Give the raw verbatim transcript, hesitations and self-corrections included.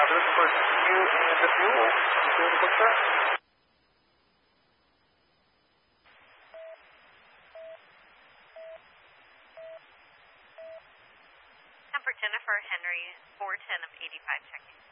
positive for you and the fuel. You feel the book that? Jennifer Henry, four ten of eighty-five checking.